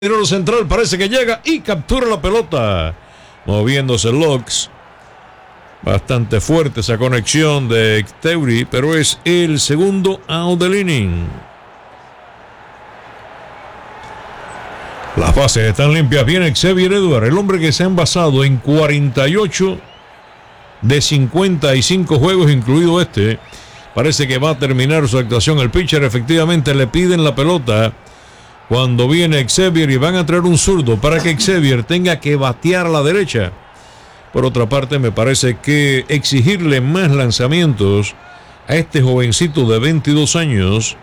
El central parece que llega y captura la pelota. Moviéndose Lux. Bastante fuerte esa conexión de Teuri, pero es el segundo out del inning. Las bases están limpias. Viene Xavier Edward, el hombre que se ha envasado en 48 de 55 juegos, incluido este. Parece que va a terminar su actuación. El pitcher efectivamente le piden la pelota cuando viene Xavier y van a traer un zurdo para que Xavier tenga que batear a la derecha. Por otra parte, me parece que exigirle más lanzamientos a este jovencito de 22 años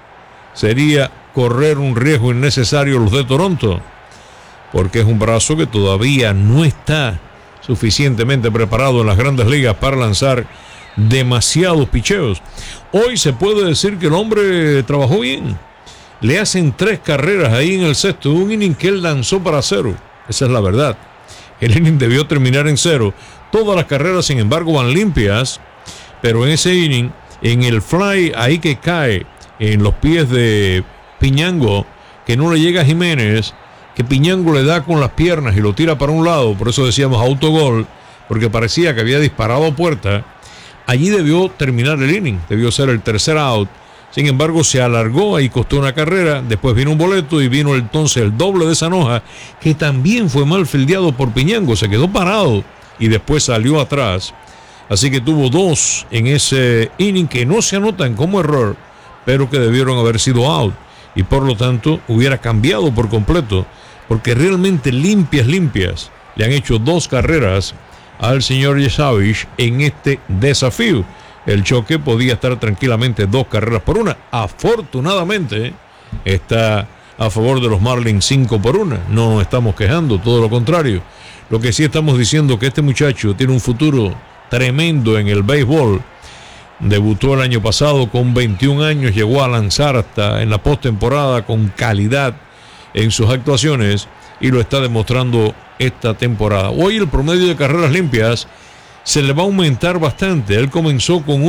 sería correr un riesgo innecesario los de Toronto, porque es un brazo que todavía no está suficientemente preparado en las grandes ligas para lanzar demasiados picheos. Hoy se puede decir que el hombre trabajó bien. Le hacen 3 carreras ahí en el sexto, un inning que él lanzó para 0. Esa es la verdad. El inning debió terminar en 0. Todas las carreras, sin embargo, van limpias, pero en ese inning, en el fly ahí que cae en los pies de Piñango, que no le llega a Jiménez, que Piñango le da con las piernas y lo tira para un lado, por eso decíamos autogol, porque parecía que había disparado a puerta. Allí debió terminar el inning, debió ser el tercer out. Sin embargo, se alargó y costó una carrera. Después vino un boleto y vino entonces el doble de Zanoja, que también fue mal fildeado por Piñango. Se quedó parado y después salió atrás. Así que tuvo 2 en ese inning que no se anotan como error, pero que debieron haber sido out. Y por lo tanto hubiera cambiado por completo, porque realmente limpias le han hecho 2 carreras al señor Yesavich en este desafío. El choque podía estar tranquilamente 2 carreras por 1. Afortunadamente está a favor de los Marlins 5 por 1. No nos estamos quejando, todo lo contrario. Lo que sí estamos diciendo que este muchacho tiene un futuro tremendo en el béisbol. Debutó el año pasado con 21 años, llegó a lanzar hasta en la postemporada con calidad en sus actuaciones y lo está demostrando esta temporada. Hoy el promedio de carreras limpias se le va a aumentar bastante. Él comenzó con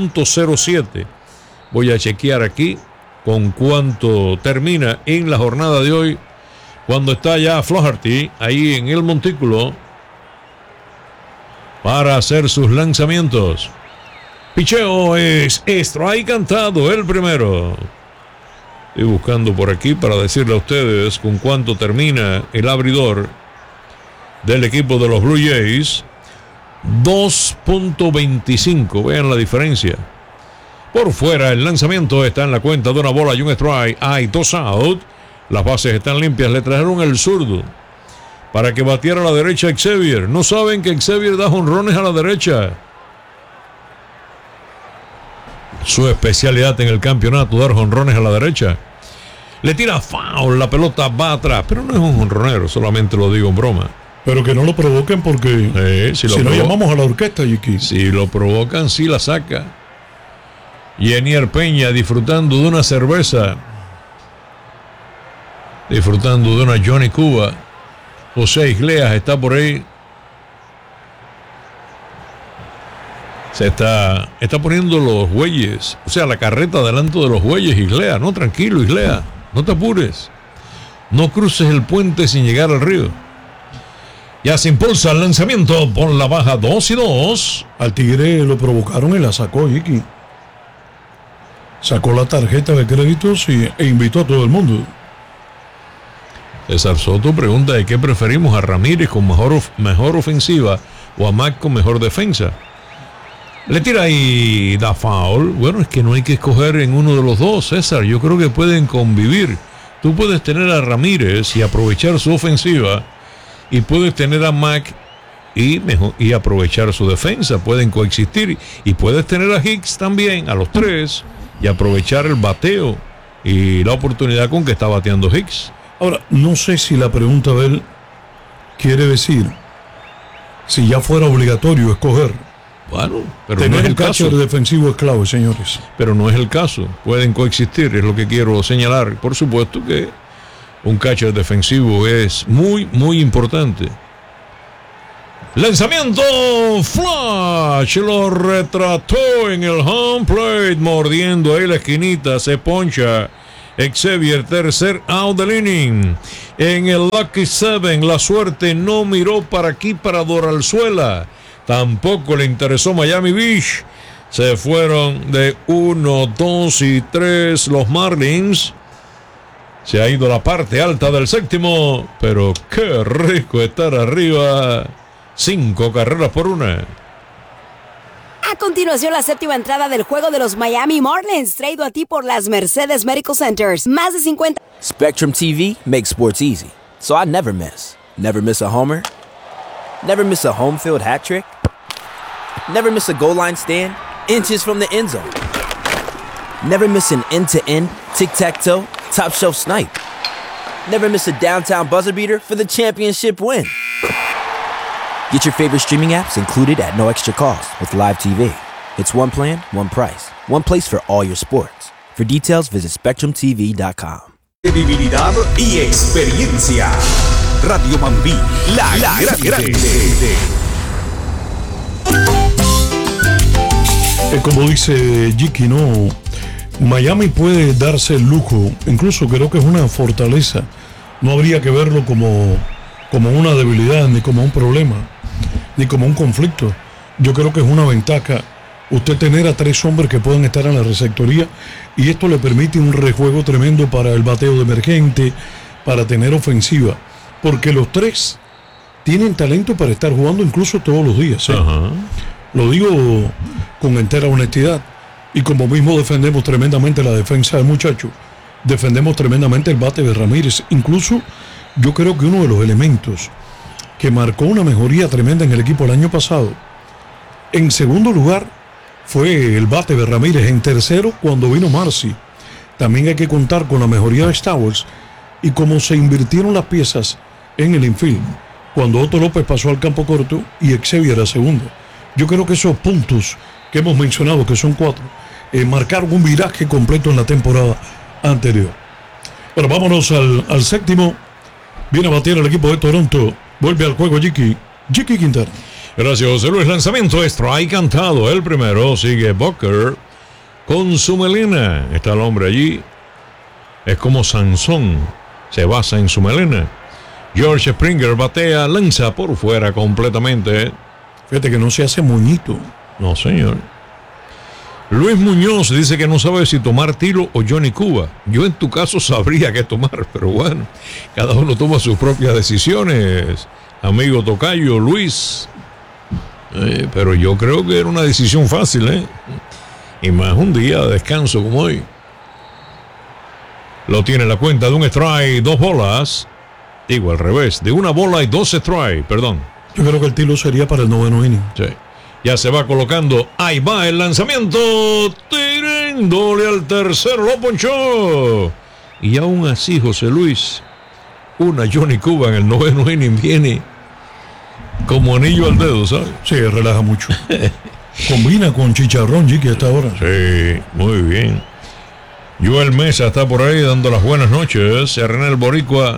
1.07. Voy a chequear aquí con cuánto termina en la jornada de hoy, cuando está ya Flaherty ahí en el montículo para hacer sus lanzamientos. Picheo es strike cantado, el primero. Estoy buscando por aquí para decirle a ustedes con cuánto termina el abridor del equipo de los Blue Jays. 2.25, vean la diferencia. Por fuera el lanzamiento está en la cuenta de una bola y un strike. Hay 2 out. Las bases están limpias. Le trajeron el zurdo para que bateara a la derecha a Xavier. No saben que Xavier da jonrones a la derecha. Su especialidad en el campeonato, dar jonrones a la derecha. Le tira foul, la pelota va atrás, pero no es un jonronero, solamente lo digo en broma. Pero que no lo provoquen porque si no llamamos a la orquesta, Yiki. Si lo provocan, sí la saca. Yenier Peña disfrutando de una cerveza. Disfrutando de una Johnny Cuba. José Iglesias está por ahí. Se está poniendo los bueyes. O sea, la carreta delante de los bueyes, Iglesias. No, tranquilo, Iglesias. No te apures. No cruces el puente sin llegar al río. Ya se impulsa el lanzamiento por la baja 2-2. Al Tigre lo provocaron y la sacó, Yiki. Sacó la tarjeta de créditos e invitó a todo el mundo. César Soto pregunta de qué preferimos, a Ramírez con mejor ofensiva o a Mac con mejor defensa. Le tira y da foul. Bueno, es que no hay que escoger en uno de los dos, César. Yo creo que pueden convivir. Tú puedes tener a Ramírez y aprovechar su ofensiva, y puedes tener a Mac y aprovechar su defensa. Pueden coexistir. Y puedes tener a Hicks también, a los 3, y aprovechar el bateo y la oportunidad con que está bateando Hicks. Ahora, no sé si la pregunta de él quiere decir si ya fuera obligatorio escoger. Bueno, pero tener no es el un catcher caso. defensivo es clave, señores. Pero no es el caso. Pueden coexistir, es lo que quiero señalar. Por supuesto que un catcher defensivo es muy, muy importante. Lanzamiento, flash, lo retrató en el home plate, mordiendo ahí la esquinita, se poncha Xavier, tercer out del inning. En el Lucky Seven, la suerte no miró para aquí, para Doralzuela. Tampoco le interesó Miami Beach. Se fueron de 1, 2 y 3 los Marlins. Se ha ido la parte alta del séptimo, pero qué rico estar arriba. 5 carreras por 1. A continuación, la séptima entrada del juego de los Miami Marlins, traído a ti por las Mercedes Medical Centers. Más de 50. Spectrum TV makes sports easy, so I never miss. Never miss a homer. Never miss a home field hat trick. Never miss a goal line stand, inches from the end zone. Never miss an end-to-end, tic-tac-toe, top-shelf snipe. Never miss a downtown buzzer beater for the championship win. Get your favorite streaming apps included at no extra cost with Live TV. It's one plan, one price, one place for all your sports. For details, visit SpectrumTV.com. Credibilidad y experiencia. Radio Mambí, la grande. Como dice Jiki, no, Miami puede darse el lujo, incluso creo que es una fortaleza. No habría que verlo como una debilidad, ni como un problema, ni como un conflicto. Yo creo que es una ventaja usted tener a 3 hombres que puedan estar en la receptoría, y esto le permite un rejuego tremendo para el bateo de emergente, para tener ofensiva, porque los 3 tienen talento para estar jugando incluso todos los días, ¿eh? Lo digo con entera honestidad, y como mismo defendemos tremendamente la defensa del muchacho, defendemos tremendamente el bate de Ramírez. Incluso yo creo que uno de los elementos que marcó una mejoría tremenda en el equipo el año pasado, en segundo lugar, fue el bate de Ramírez. En tercero, cuando vino Marcy. También hay que contar con la mejoría de Stowers y cómo se invirtieron las piezas en el infield, cuando Otto López pasó al campo corto y Xavier a segundo. Yo creo que esos puntos que hemos mencionado, que son 4, marcaron un viraje completo en la temporada anterior. Bueno, vámonos al séptimo. Viene a batir el equipo de Toronto. Vuelve al juego Jiki Quintana. Gracias, José Luis. Lanzamiento strike cantado. El primero sigue Booker con su melena. Está el hombre allí. Es como Sansón. Se basa en su melena. George Springer batea, lanza por fuera completamente. Fíjate que no se hace moñito. No, señor. Luis Muñoz dice que no sabe si tomar Tilo o Johnny Cuba. Yo en tu caso sabría qué tomar, pero bueno, cada uno toma sus propias decisiones. Amigo tocayo, Luis. Pero yo creo que era una decisión fácil, ¿eh? Y más un día de descanso como hoy. Lo tiene en la cuenta de un strike, 2 bolas. Digo al revés, de 1 bola y 2 strike, perdón. Yo creo que el tiro sería para el 9º inning. Sí. Ya se va colocando. Ahí va el lanzamiento. Tirándole al tercero. Lo ponchó. Y aún así, José Luis, una Johnny Cuba en el 9º inning viene como anillo al dedo, ¿sabes? Sí, relaja mucho. Combina con chicharrón, Jiki, hasta ahora. Sí, muy bien. Joel Mesa está por ahí dando las buenas noches. Hernán Boricua.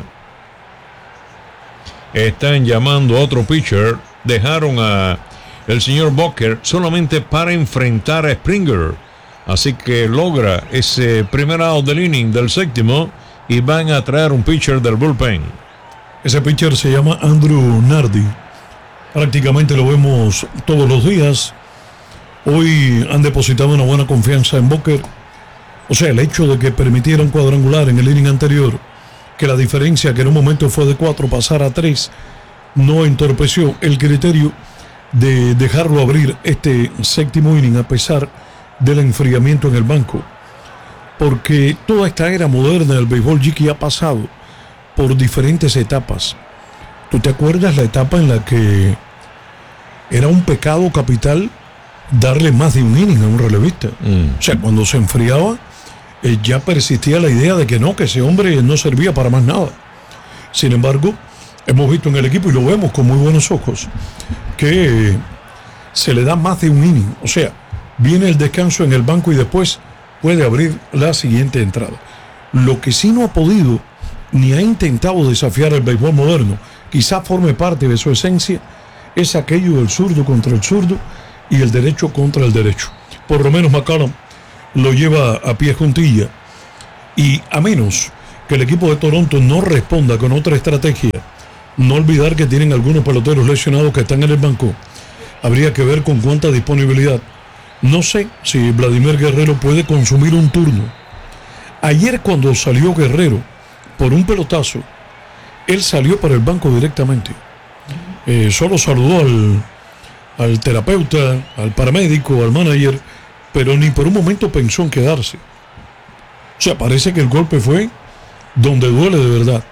Están llamando a otro pitcher. Dejaron a el señor Booker solamente para enfrentar a Springer. Así que logra ese primer out del inning del séptimo y van a traer un pitcher del bullpen. Ese pitcher se llama Andrew Nardi. Prácticamente lo vemos todos los días. Hoy han depositado una buena confianza en Booker. O sea, el hecho de que permitieran cuadrangular en el inning anterior, que la diferencia que en un momento fue de 4 pasar a 3, no entorpeció el criterio de dejarlo abrir este séptimo inning a pesar del enfriamiento en el banco. Porque toda esta era moderna del béisbol, Jiki, ha pasado por diferentes etapas. ¿Tú te acuerdas la etapa en la que era un pecado capital darle más de un inning a un relevista? O sea, cuando se enfriaba, ya persistía la idea de que no, que ese hombre no servía para más nada. Sin embargo, hemos visto en el equipo, y lo vemos con muy buenos ojos, que se le da más de un inning. O sea, viene el descanso en el banco y después puede abrir la siguiente entrada. Lo que sí no ha podido, ni ha intentado desafiar el béisbol moderno, quizá forme parte de su esencia, es aquello del zurdo contra el zurdo y el derecho contra el derecho. Por lo menos McCollum lo lleva a pie juntilla Y a menos que el equipo de Toronto no responda con otra estrategia, no olvidar que tienen algunos peloteros lesionados que están en el banco. Habría que ver con cuánta disponibilidad. No sé si Vladimir Guerrero puede consumir un turno. Ayer cuando salió Guerrero por un pelotazo, él salió para el banco directamente. Solo saludó al terapeuta, al paramédico, al manager, pero ni por un momento pensó en quedarse. O sea, parece que el golpe fue donde duele de verdad.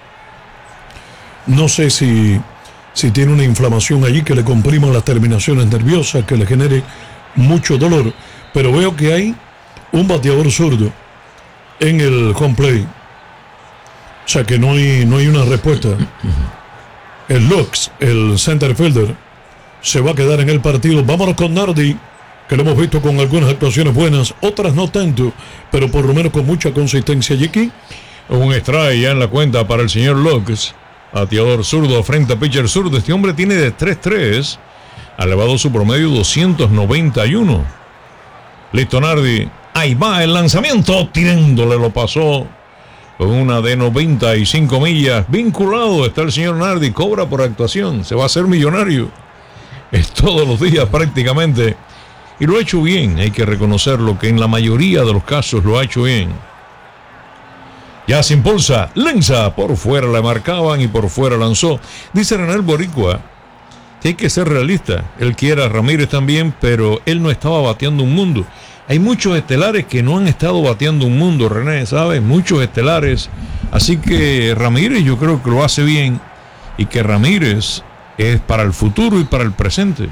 No sé si tiene una inflamación allí que le comprima las terminaciones nerviosas, que le genere mucho dolor, pero veo que hay un bateador zurdo en el home play. O sea que no hay una respuesta. El Lux, el center fielder, se va a quedar en el partido. Vámonos con Nardi, que lo hemos visto con algunas actuaciones buenas, otras no tanto, pero por lo menos con mucha consistencia. Jiki. Un strike ya en la cuenta para el señor Lux, bateador zurdo frente a pitcher zurdo. Este hombre tiene de 3-3, ha elevado su promedio 291. Listo Nardi, ahí va el lanzamiento, tirándole, lo pasó con una de 95 millas. Vinculado está el señor Nardi, cobra por actuación, se va a hacer millonario. Es todos los días prácticamente. Y lo ha hecho bien, hay que reconocerlo, que en la mayoría de los casos lo ha hecho bien. Ya se impulsa, lanza, por fuera le marcaban y por fuera lanzó. Dice René Boricua que hay que ser realista. Él quiere a Ramírez también, pero él no estaba bateando un mundo. Hay muchos estelares que no han estado bateando un mundo, René, ¿sabes? Muchos estelares. Así que Ramírez yo creo que lo hace bien y que Ramírez es para el futuro y para el presente.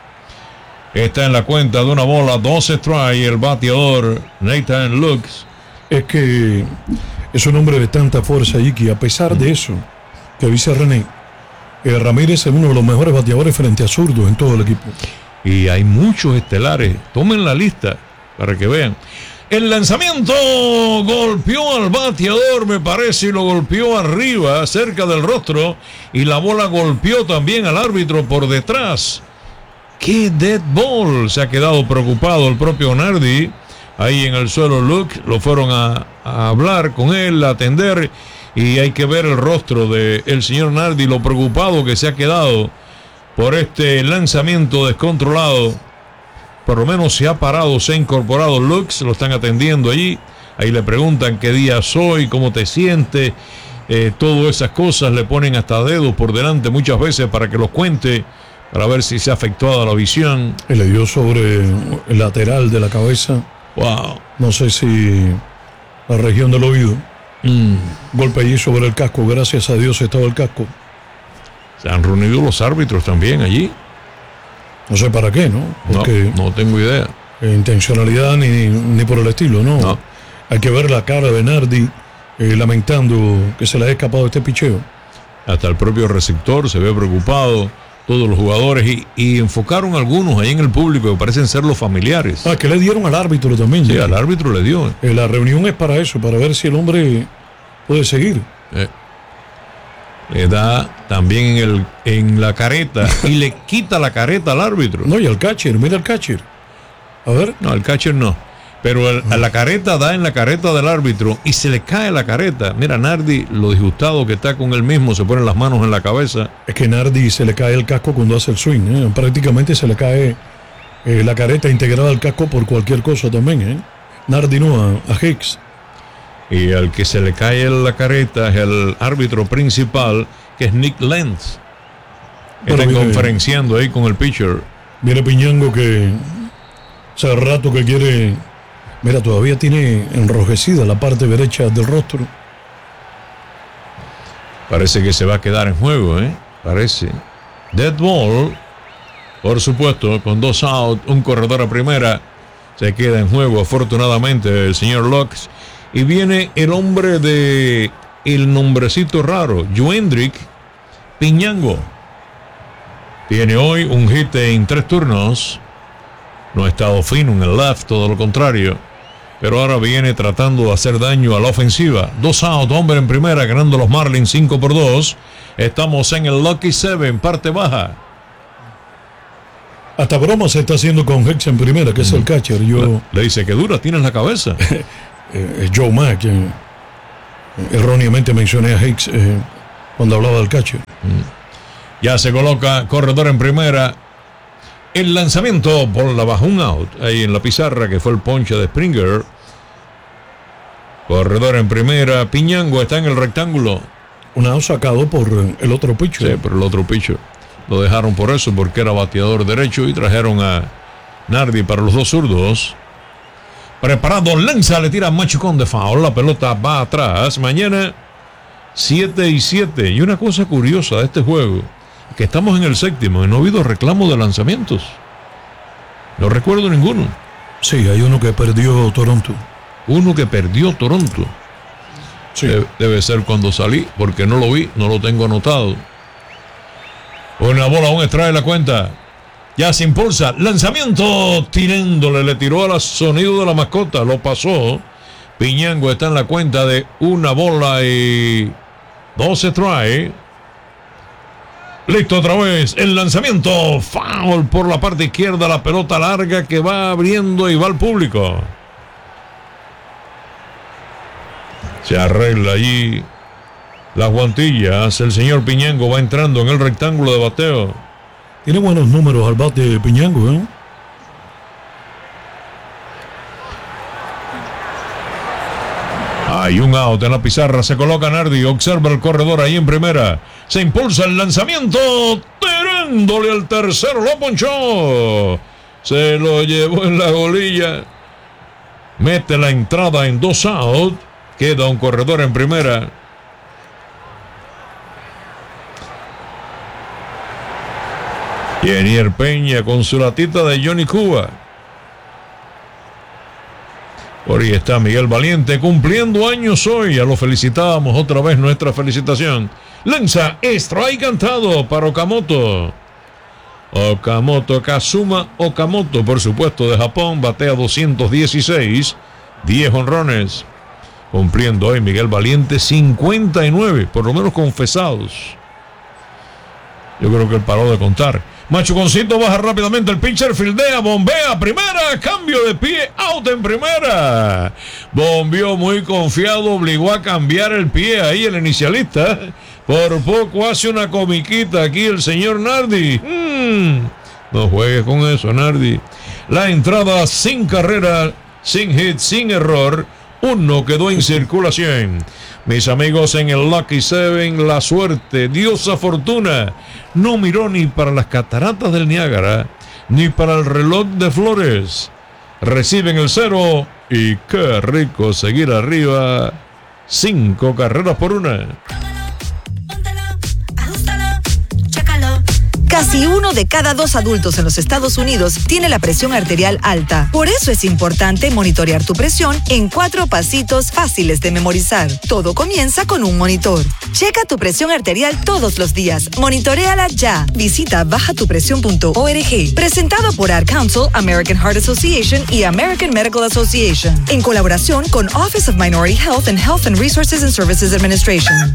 Está en la cuenta de una bola, 12 strike, el bateador Nathan Lux. Es que es un hombre de tanta fuerza, Iki. A pesar de eso, que dice René, Ramírez es uno de los mejores bateadores frente a zurdos en todo el equipo. Y hay muchos estelares. Tomen la lista para que vean. El lanzamiento golpeó al bateador, me parece, y lo golpeó arriba, cerca del rostro. Y la bola golpeó también al árbitro por detrás. ¡Qué dead ball! Se ha quedado preocupado el propio Nardi. Ahí en el suelo Luke, lo fueron a hablar con él, a atender, y hay que ver el rostro del señor Nardi, lo preocupado que se ha quedado por este lanzamiento descontrolado. Por lo menos se ha parado, se ha incorporado Luke, lo están atendiendo allí. Ahí le preguntan qué día soy, cómo te sientes, todas esas cosas, le ponen hasta dedos por delante muchas veces para que los cuente, para ver si se ha afectado la visión. Le dio sobre el lateral de la cabeza. Wow. No sé si la región del oído. Golpe allí sobre el casco. Gracias a Dios estaba el casco. Se han reunido los árbitros también allí. No sé para qué, ¿no? Porque no tengo idea. Intencionalidad ni por el estilo, ¿no? No. Hay que ver la cara de Nardi lamentando que se le ha escapado este picheo. Hasta el propio receptor se ve preocupado. Todos los jugadores y enfocaron algunos ahí en el público que parecen ser los familiares. Que le dieron al árbitro también. Sí, al árbitro le dio. La reunión es para eso, para ver si el hombre puede seguir. Le da también en la careta y le quita la careta al árbitro. No, y al catcher, mira al catcher. A ver. No, al catcher no. Pero a la careta da en la careta del árbitro y se le cae la careta. Mira, Nardi, lo disgustado que está con él mismo, se pone las manos en la cabeza. Es que Nardi se le cae el casco cuando hace el swing. Prácticamente se le cae la careta integrada al casco por cualquier cosa también. Nardi no, a Hicks. Y al que se le cae la careta es el árbitro principal, que es Nick Lenz. Están conferenciando ahí con el pitcher. Viene Piñango que hace rato que quiere. Mira, todavía tiene enrojecida la parte derecha del rostro. Parece que se va a quedar en juego, Parece. Dead ball. Por supuesto, con 2 out, un corredor a primera. Se queda en juego, afortunadamente, el señor Lux. Y viene el hombre de el nombrecito raro, Joendrick Piñango. Tiene hoy un hit en 3 turnos. No ha estado fino en el left, todo lo contrario. Pero ahora viene tratando de hacer daño a la ofensiva. 2 out, hombre en primera, ganando los Marlins 5-2. Estamos en el Lucky 7, parte baja. Hasta broma se está haciendo con Hicks en primera, que es el catcher. Le dice que dura tienes la cabeza. Joe Mack. Erróneamente mencioné a Hicks cuando hablaba del catcher. Ya se coloca corredor en primera. El lanzamiento por la baja, un out ahí en la pizarra, que fue el ponche de Springer. Corredor en primera. Piñango está en el rectángulo. Un out sacado por el otro pitcher. Sí, pero el otro pitcher lo dejaron por eso, porque era bateador derecho, y trajeron a Nardi para los dos zurdos. Preparado, lanza, le tira Machucón de foul. La pelota va atrás. Mañana 7-7. Y una cosa curiosa de este juego, que estamos en el séptimo y no ha habido reclamo de lanzamientos. No recuerdo ninguno. Sí, hay uno que perdió Toronto. Uno que perdió Toronto. Sí. Debe ser cuando salí, porque no lo vi, no lo tengo anotado. Una bola, un extrae la cuenta. Ya se impulsa. Lanzamiento, tirándole, le tiró al sonido de la mascota, lo pasó. Piñango está en la cuenta de una bola y 2 strikes. Listo otra vez, el lanzamiento, foul por la parte izquierda, la pelota larga que va abriendo y va al público. Se arregla allí las guantillas, el señor Piñango va entrando en el rectángulo de bateo. Tiene buenos números al bate de Piñango, ¿eh? Hay un out en la pizarra, se coloca Nardi, observa el corredor ahí en primera. Se impulsa el lanzamiento, tirándole al tercero, lo ponchó. Se lo llevó en la golilla. Mete la entrada en 2 out. Queda un corredor en primera. Yenier Peña con su latita de Johnny Cuba. Por ahí está Miguel Valiente cumpliendo años hoy. Ya lo felicitábamos, otra vez nuestra felicitación. Lanza, strike cantado para Okamoto. Kazuma Okamoto, por supuesto, de Japón, batea 216, 10 honrones. Cumpliendo hoy Miguel Valiente 59, por lo menos confesados. Yo creo que él paró de contar. Machuconcito baja rápidamente el pitcher, fildea, bombea, primera, cambio de pie, out en primera. Bombeó muy confiado, obligó a cambiar el pie ahí el inicialista. Por poco hace una comiquita aquí el señor Nardi. No juegues con eso, Nardi. La entrada sin carrera, sin hit, sin error. Uno quedó en circulación. Mis amigos en el Lucky Seven, la suerte, diosa fortuna, no miró ni para las cataratas del Niágara, ni para el reloj de flores. Reciben el 0 y qué rico seguir arriba. 5 carreras por 1. Casi 1 de cada 2 adultos en los Estados Unidos tiene la presión arterial alta. Por eso es importante monitorear tu presión en 4 pasitos fáciles de memorizar. Todo comienza con un monitor. Checa tu presión arterial todos los días. Monitoréala ya. Visita bajatupresión.org. Presentado por Ad Council, American Heart Association y American Medical Association. En colaboración con Office of Minority Health and Health and Resources and Services Administration.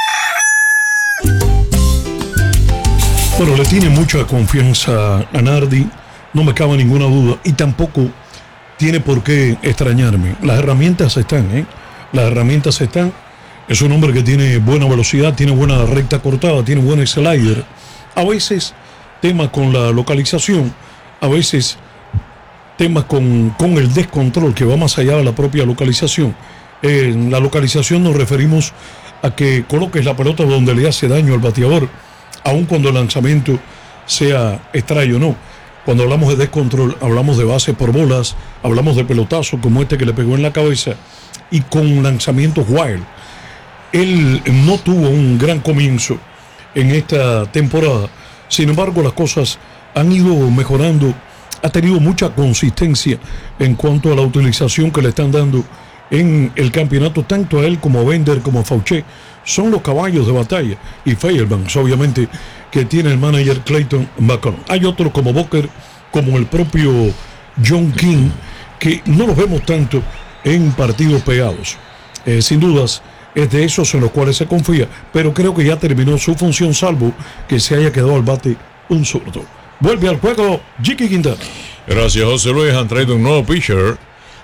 Bueno, le tiene mucha confianza a Nardi, no me cabe ninguna duda, y tampoco tiene por qué extrañarme. Las herramientas están, Las herramientas están. Es un hombre que tiene buena velocidad, tiene buena recta cortada, tiene buen slider. A veces temas con la localización, a veces temas con el descontrol que va más allá de la propia localización. En la localización nos referimos a que coloques la pelota donde le hace daño al bateador, aun cuando el lanzamiento sea extraño o no. Cuando hablamos de descontrol, hablamos de bases por bolas, hablamos de pelotazos como este que le pegó en la cabeza, y con lanzamientos wild. Él no tuvo un gran comienzo en esta temporada, sin embargo las cosas han ido mejorando, ha tenido mucha consistencia en cuanto a la utilización que le están dando en el campeonato, tanto a él como a Bender como a Fauché. Son los caballos de batalla, y Fairbanks obviamente, que tiene el manager Clayton McCollum. Hay otros como Booker, como el propio John King, que no los vemos tanto en partidos pegados. Sin dudas es de esos en los cuales se confía, pero creo que ya terminó su función, salvo que se haya quedado al bate un zurdo. Vuelve al juego Jicky Quintana. Gracias, José Luis. Han traído un nuevo pitcher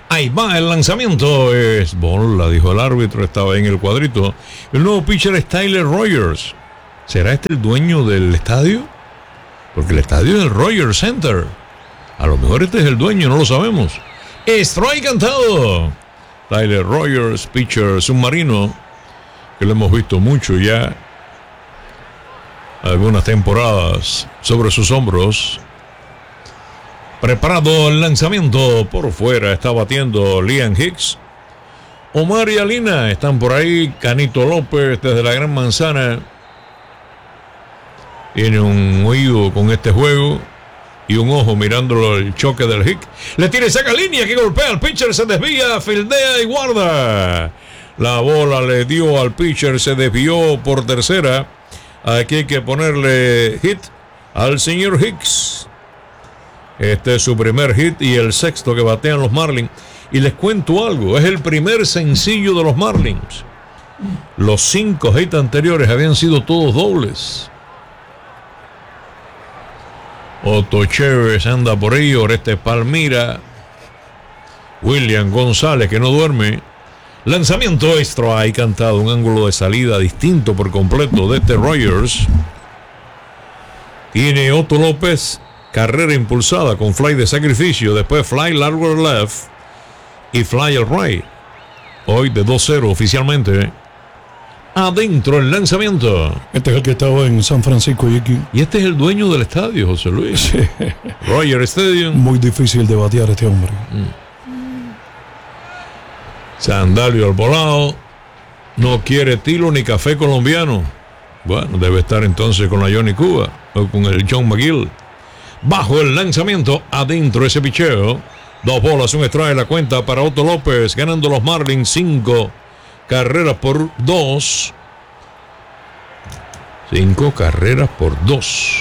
Ahí va el lanzamiento. Es bola, dijo el árbitro. Estaba en el cuadrito. El nuevo pitcher es Tyler Rogers. ¿Será este el dueño del estadio? Porque el estadio es el Rogers Center. A lo mejor este es el dueño, no lo sabemos. Strike cantado. Tyler Rogers, pitcher submarino, que lo hemos visto mucho ya. Algunas temporadas sobre sus hombros. Preparado el lanzamiento por fuera. Está batiendo Liam Hicks. Omar y Alina están por ahí. Canito López desde la Gran Manzana. Tiene un oído con este juego y un ojo mirándolo el choque del hit. Le tira y saca línea que golpea al pitcher, se desvía, fildea y guarda. La bola le dio al pitcher, se desvió por tercera. Aquí hay que ponerle hit al señor Hicks. Este es su primer hit y el sexto que batean los Marlins. Y les cuento algo, es el primer sencillo de los Marlins. Los 5 hits anteriores habían sido todos dobles. Otto Chévez anda por ahí, Oreste Palmira, William González que no duerme. Lanzamiento extra, hay cantado un ángulo de salida distinto por completo de este Rogers. Tiene Otto López, carrera impulsada con fly de sacrificio, después fly largo al left y fly al right. Hoy de 2-0 oficialmente. Adentro el lanzamiento. Este es el que estaba en San Francisco, Jiki. Y este es el dueño del estadio, José Luis. Sí. Rogers Stadium. Muy difícil de batear este hombre. Sandalio al volado. No quiere tilo ni café colombiano. Bueno, debe estar entonces con la Johnny Cuba o con el John McGill. Bajo el lanzamiento, adentro ese picheo. 2 bolas, un strike, la cuenta para Otto López, ganando los Marlins 5 carreras por 2. 5 carreras por 2.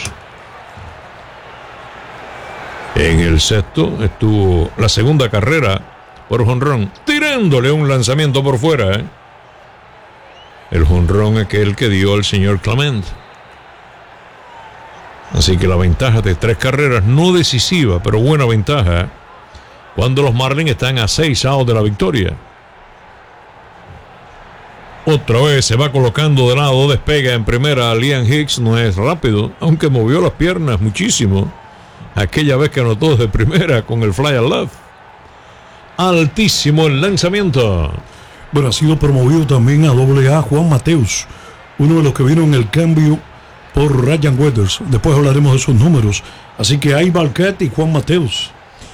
En el sexto estuvo la segunda carrera por jonrón, tirándole un lanzamiento por fuera. El jonrón aquel que dio el señor Clement. Así que la ventaja de 3 carreras, no decisiva, pero buena ventaja, cuando los Marlins están a 6 outs de la victoria. Otra vez se va colocando de lado, despega en primera. Liam Hicks no es rápido, aunque movió las piernas muchísimo aquella vez que anotó desde primera con el fly al left. Altísimo el lanzamiento. Bueno, ha sido promovido también a AA Juan Mateus, uno de los que vino en el cambio por Ryan Weathers. Después hablaremos de sus números. Así que hay Balquet y Juan Mateus.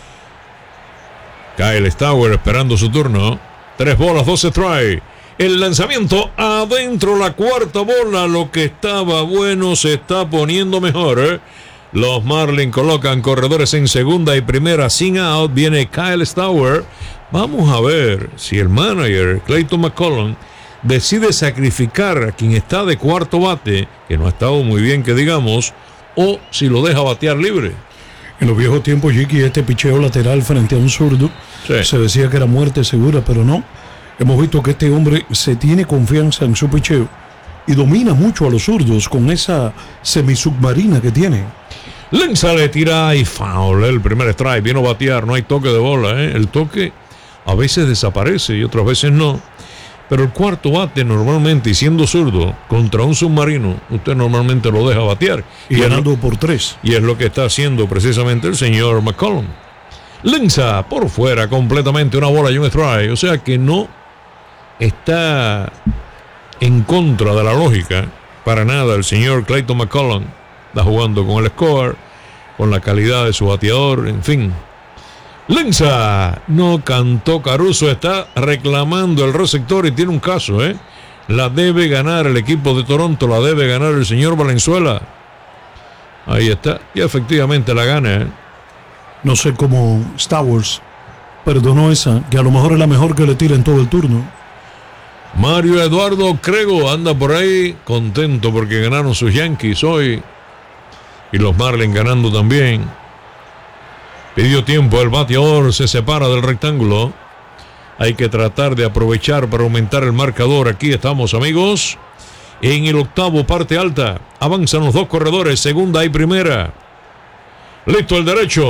Kyle Stauer esperando su turno. 3 bolas, 2 strike. El lanzamiento adentro, la cuarta bola. Lo que estaba bueno se está poniendo mejor. Los Marlins colocan corredores en segunda y primera sin out. Viene Kyle Stauer. Vamos a ver si el manager Clayton McCollum decide sacrificar a quien está de cuarto bate, que no ha estado muy bien que digamos, o si lo deja batear libre. En los viejos tiempos, Jiki, este picheo lateral frente a un zurdo, sí, se decía que era muerte segura, pero no. Hemos visto que este hombre se tiene confianza en su picheo y domina mucho a los zurdos con esa semisubmarina que tiene. Lenza le tira y foul. El primer strike, vino a batear, no hay toque de bola. El toque a veces desaparece y otras veces no. Pero el cuarto bate normalmente, y siendo zurdo, contra un submarino, usted normalmente lo deja batear. Y ganando por 3. Y es lo que está haciendo precisamente el señor McCollum. Lenza por fuera completamente, una bola y un strike. O sea que no está en contra de la lógica para nada. El señor Clayton McCollum está jugando con el score, con la calidad de su bateador, en fin. Lenza no cantó Caruso, está reclamando el receptor y tiene un caso, la debe ganar el equipo de Toronto, la debe ganar el señor Valenzuela. Ahí está, y efectivamente la gana. No sé cómo Stowers perdonó esa, que a lo mejor es la mejor que le tira en todo el turno. Mario Eduardo Crego anda por ahí contento porque ganaron sus Yankees hoy y los Marlins ganando también. Pidió tiempo, el bateador se separa del rectángulo. Hay que tratar de aprovechar para aumentar el marcador. Aquí estamos, amigos, en el octavo, parte alta. Avanzan los 2 corredores, segunda y primera. Listo el derecho.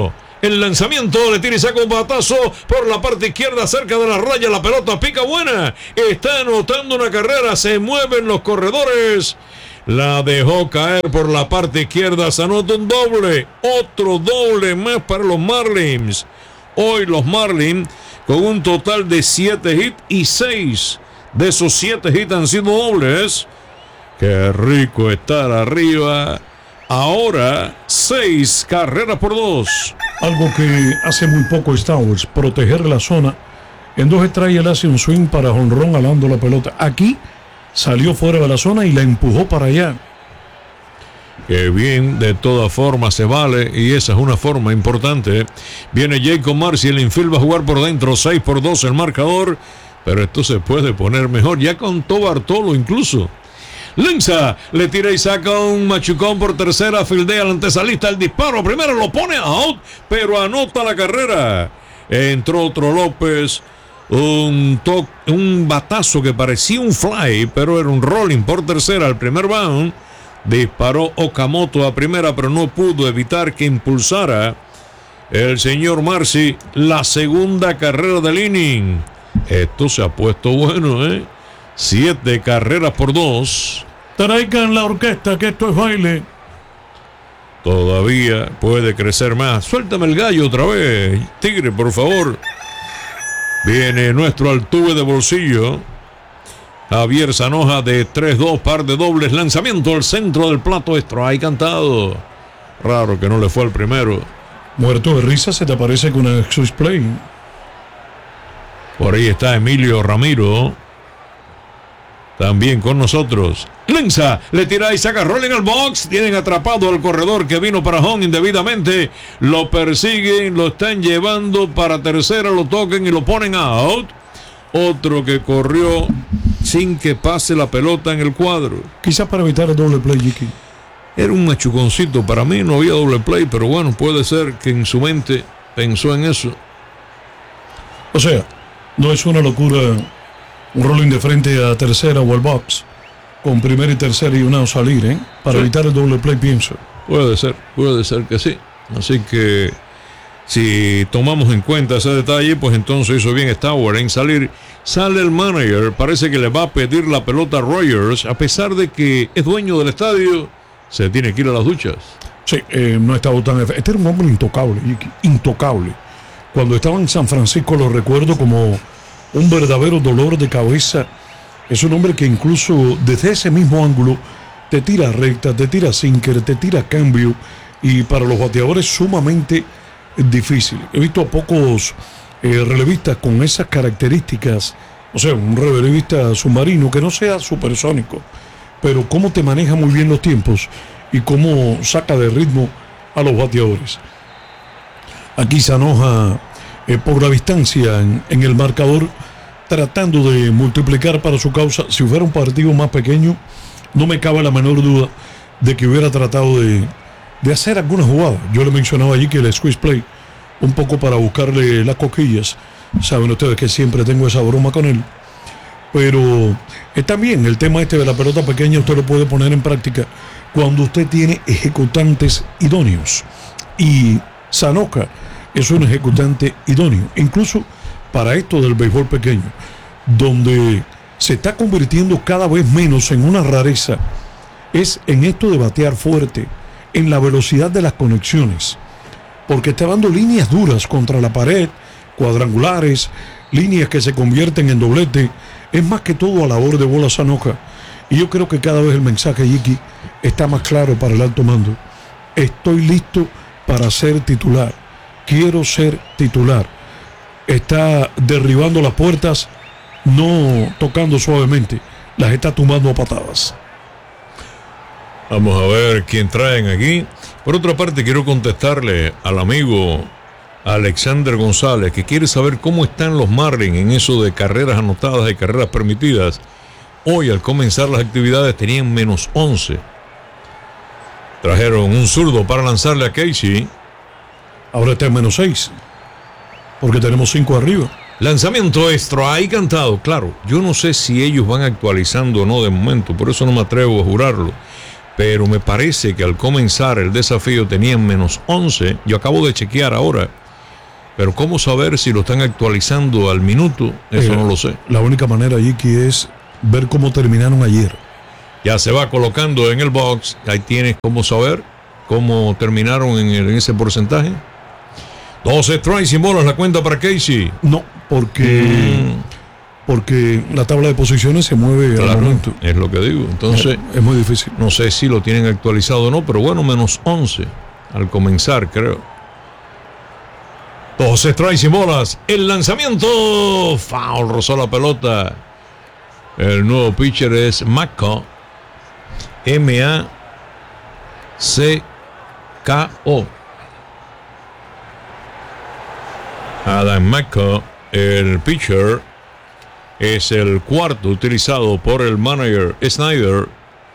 El lanzamiento, le tira y saca un batazo por la parte izquierda cerca de la raya. La pelota pica buena. Está anotando una carrera. Se mueven los corredores. La dejó caer por la parte izquierda. Se anota un doble. Otro doble más para los Marlins. Hoy los Marlins con un total de 7 hits y 6 de esos 7 hits han sido dobles. Qué rico estar arriba. Ahora 6 carreras por 2. Algo que hace muy poco Stowers, proteger la zona. En 2 strikes él hace un swing para jonrón alando la pelota. Aquí salió fuera de la zona y la empujó para allá. Que bien, de todas formas se vale y esa es una forma importante. Viene Jacob Marcy, el infield va a jugar por dentro, 6-2 el marcador, pero esto se puede poner mejor. Ya contó Bartolo incluso. Lanza, le tira y saca un machucón por tercera, fildea al antesalista, el disparo primero lo pone out, pero anota la carrera. Entró otro López, un batazo que parecía un fly, pero era un rolling por tercera al primer bound. Disparó Okamoto a primera, pero no pudo evitar que impulsara el señor Marcy la segunda carrera del inning. Esto se ha puesto bueno, 7 carreras por 2. Traigan la orquesta, que esto es baile. Todavía puede crecer más. Suéltame el gallo otra vez, Tigre, por favor. Viene nuestro Altuve de bolsillo. Javier Zanoja de 3-2, par de dobles. Lanzamiento al centro del plato. Strike cantado. Raro que no le fue al primero. Muerto de risa se te aparece con el Exus Play. Por ahí está Emilio Ramiro. También con nosotros. Lanza, le tira y saca rolling al box. Tienen atrapado al corredor que vino para home indebidamente. Lo persiguen, lo están llevando para tercera, lo toquen y lo ponen out. Otro que corrió sin que pase la pelota en el cuadro. Quizás para evitar el doble play, Jiki. Era un machuconcito. Para mí no había doble play, pero bueno, puede ser que en su mente pensó en eso. O sea, no es una locura un rolling de frente a tercera o al box con primera y tercera y una salir, para evitar el doble play, pienso. Puede ser que sí. Así que si tomamos en cuenta ese detalle, pues entonces hizo bien Stowers en salir. Sale el manager, parece que le va a pedir la pelota a Rogers, a pesar de que es dueño del estadio, se tiene que ir a las duchas. Sí, no estaba tan... Este era un hombre intocable, intocable. Cuando estaba en San Francisco lo recuerdo como un verdadero dolor de cabeza. Es un hombre que incluso desde ese mismo ángulo te tira recta, te tira sinker, te tira cambio, y para los bateadores sumamente difícil. He visto a pocos relevistas con esas características. O sea, un relevista submarino que no sea supersónico, pero cómo te maneja muy bien los tiempos y cómo saca de ritmo a los bateadores. Aquí Zanoja por la distancia en el marcador, tratando de multiplicar para su causa. Si fuera un partido más pequeño, no me cabe la menor duda de que hubiera tratado de hacer algunas jugadas. Yo le mencionaba allí que el squeeze play, un poco para buscarle las cosquillas. Saben ustedes que siempre tengo esa broma con él. Pero también el tema de la pelota pequeña usted lo puede poner en práctica cuando usted tiene ejecutantes idóneos. Y Zanoja es un ejecutante idóneo, incluso para esto del béisbol pequeño, donde se está convirtiendo cada vez menos en una rareza, es en esto de batear fuerte, en la velocidad de las conexiones, porque está dando líneas duras contra la pared, cuadrangulares, líneas que se convierten en doblete. Es más que todo a labor de bola Zanoja, y yo creo que cada vez el mensaje, Jiki, está más claro para el alto mando. Estoy listo para ser titular, quiero ser titular. Está derribando las puertas, no tocando suavemente, las está tumbando a patadas. Vamos a ver quién traen aquí. Por otra parte, quiero contestarle al amigo Alexander González, que quiere saber cómo están los Marlins en eso de carreras anotadas y carreras permitidas. Hoy, al comenzar las actividades, tenían -11. Trajeron un zurdo para lanzarle a Casey. Ahora está en -6, porque tenemos 5 arriba. Lanzamiento extra, ahí cantado. Claro, yo no sé si ellos van actualizando o no de momento, por eso no me atrevo a jurarlo. pero me parece que al comenzar el desafío tenían menos 11. Yo acabo de chequear ahora, pero ¿cómo saber si lo están actualizando al minuto? Eso no lo sé. La única manera, Jiki, es ver cómo terminaron ayer. Ya se va colocando en el box. Ahí tienes cómo saber cómo terminaron en ese porcentaje. 2 strikes sin bolas la cuenta para Casey. No, porque la tabla de posiciones se mueve al momento. Es lo que digo. Entonces, es muy difícil. No sé si lo tienen actualizado o no, pero bueno, menos 11 al comenzar, creo. 2 strikes sin bolas. El lanzamiento. Foul, rozó la pelota. El nuevo pitcher es Macko. M-A-C-K-O. Adam Macko, el pitcher, es el cuarto utilizado por el manager Snyder.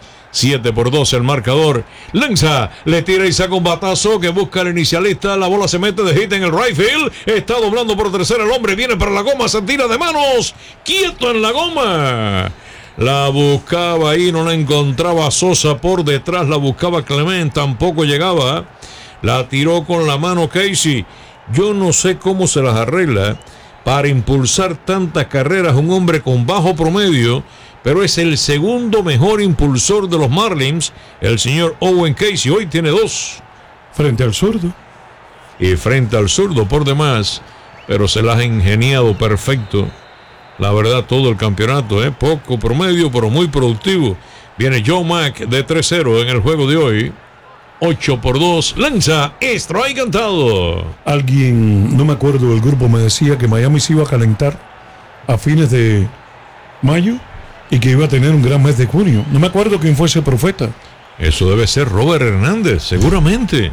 7-2 el marcador. Lanza, le tira y saca un batazo que busca el inicialista. La bola se mete de hit en el right field. Está doblando por tercera el hombre. Viene para la goma, se tira de manos. Quieto en la goma. La buscaba ahí, no la encontraba Sosa por detrás. La buscaba Clement, tampoco llegaba. La tiró con la mano Casey. Yo no sé cómo se las arregla para impulsar tantas carreras un hombre con bajo promedio, pero es el segundo mejor impulsor de los Marlins, el señor Owen Casey. Hoy tiene 2. Frente al zurdo. Y frente al zurdo por demás, pero se las ha ingeniado perfecto. La verdad, todo el campeonato, poco promedio, pero muy productivo. Viene Joe Mack de 3-0 en el juego de hoy. 8-2, lanza, strike cantado. Alguien, no me acuerdo del grupo, me decía que Miami se iba a calentar a fines de mayo y que iba a tener un gran mes de junio. No me acuerdo quién fue ese profeta. Eso debe ser Robert Hernández, seguramente.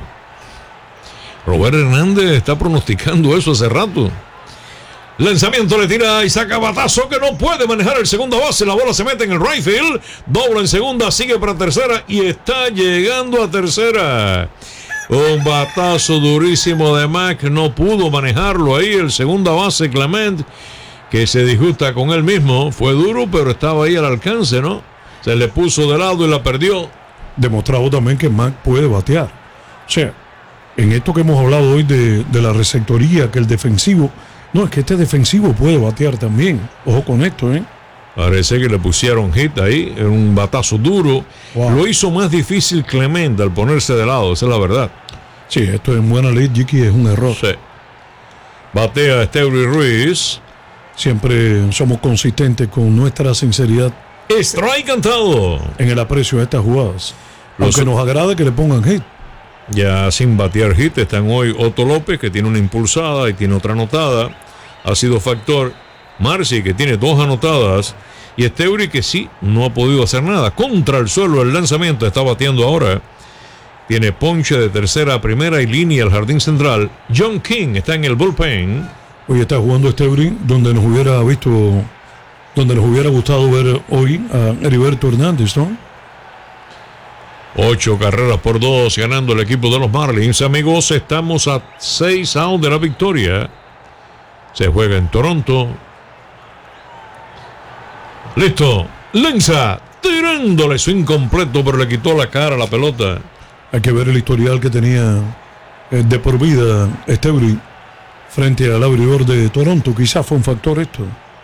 Robert Hernández está pronosticando eso hace rato. Lanzamiento, le tira y saca batazo que no puede manejar el segunda base. La bola se mete en el right field. Dobla en segunda, sigue para tercera y está llegando a tercera. Un batazo durísimo de Mac. No pudo manejarlo ahí el segunda base Clement, que se disgusta con él mismo. Fue duro, pero estaba ahí al alcance, ¿no? Se le puso de lado y la perdió. Demostrado también que Mac puede batear. O sea, en esto que hemos hablado hoy de la receptoría, que el defensivo... No, es que este defensivo puede batear también. Ojo con esto, Parece que le pusieron hit ahí, en un batazo duro. Wow. Lo hizo más difícil Clement al ponerse de lado, esa es la verdad. Sí, esto en buena ley, Jiki, es un error. Sí. Batea Esteury Ruiz. Siempre somos consistentes con nuestra sinceridad. Strike cantado. En el aprecio de estas jugadas. Aunque nos agrada que le pongan hit. Ya sin batear hit están hoy Otto López, que tiene una impulsada y tiene otra anotada. Ha sido factor Marcy, que tiene 2 anotadas, y Esteury, que sí, no ha podido hacer nada. Contra el suelo el lanzamiento, está bateando ahora. Tiene ponche de tercera a primera y línea al jardín central. John King está en el bullpen. Hoy está jugando Esteury, donde nos hubiera gustado ver hoy a Heriberto Hernández, ¿no? 8-2 ganando el equipo de los Marlins. Amigos, estamos a 6 out de la victoria. Se juega en Toronto. Listo. Lanza. Tirándole su incompleto, pero le quitó la cara a la pelota. Hay que ver el historial que tenía de por vida Esteury frente al abridor de Toronto. Quizás fue un factor esto.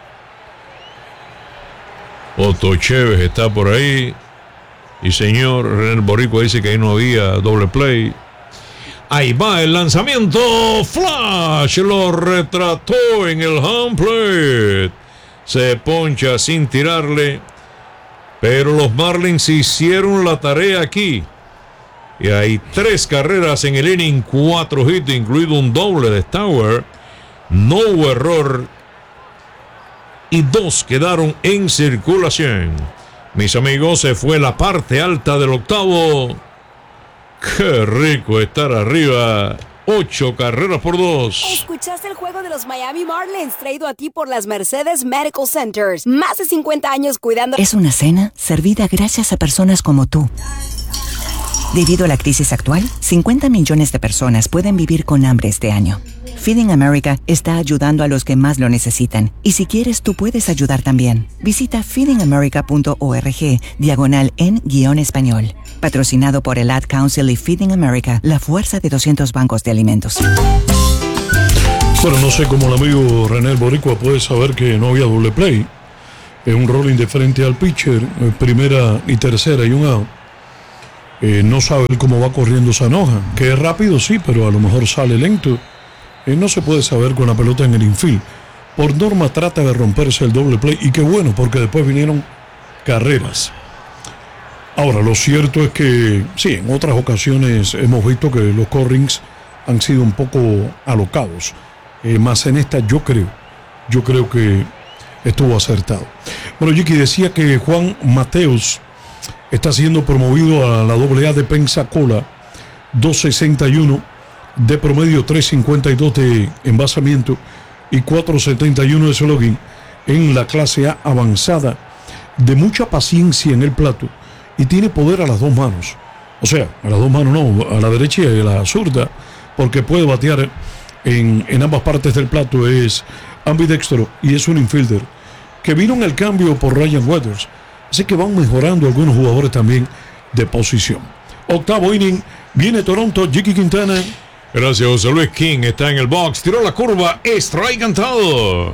Otto Chévez está por ahí. Y señor René Boricua dice que ahí no había doble play. Ahí va el lanzamiento. Flash lo retrató en el home plate. Se poncha sin tirarle. Pero los Marlins hicieron la tarea aquí. Y hay 3 carreras en el inning, 4 hits, incluido un doble de Stauer. No hubo error. Y 2 quedaron en circulación. Mis amigos, se fue la parte alta del octavo. Qué rico estar arriba. 8-2. Escuchaste el juego de los Miami Marlins, traído a ti por las Mercedes Medical Centers. Más de 50 años cuidando. Es una cena servida gracias a personas como tú. Debido a la crisis actual, 50 millones de personas pueden vivir con hambre este año. Feeding America está ayudando a los que más lo necesitan. Y si quieres, tú puedes ayudar también. Visita feedingamerica.org/en-español. Patrocinado por el Ad Council y Feeding America, la fuerza de 200 bancos de alimentos. Bueno, no sé cómo el amigo René Boricua puede saber que no había doble play. Es un rolling de frente al pitcher, primera y tercera y un out. No sabe cómo va corriendo Sanoja, que es rápido sí, pero a lo mejor sale lento. No se puede saber con la pelota en el infield. Por norma trata de romperse el doble play, y qué bueno, porque después vinieron carreras. Ahora, lo cierto es que sí, en otras ocasiones hemos visto que los callings han sido un poco alocados. Más en esta yo creo que estuvo acertado. Bueno, Jiki decía que Juan Mateos está siendo promovido a la AA de Pensacola, 261 de promedio, 352 de envasamiento y 471 de slogan en la clase A avanzada, de mucha paciencia en el plato, y tiene poder a las dos manos. O sea, a las dos manos no, a la derecha y a la zurda, porque puede batear en ambas partes del plato. Es ambidextro y es un infielder que vino en el cambio por Ryan Weathers. Así que van mejorando algunos jugadores también de posición. Octavo inning, viene Toronto, Jiki Quintana. Gracias, José Luis. King está en el box, tiró la curva, strike cantado.